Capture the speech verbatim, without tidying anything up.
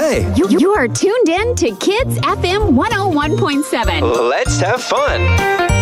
Hi. You, you are tuned in to Kids F M one oh one point seven. Let's have fun.